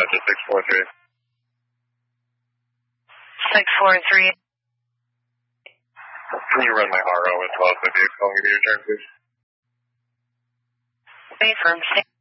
Delta 643. 643. Can you run my RO as well as the vehicle and give me your turn, please? Wait for him.